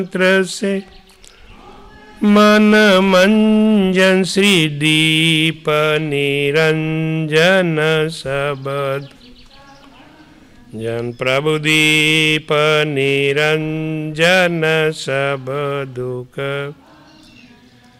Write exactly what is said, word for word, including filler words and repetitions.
मंत्र से मन मंजन श्री दीप निरंजन सबद जन प्रभु दीप निरंजन सब दुख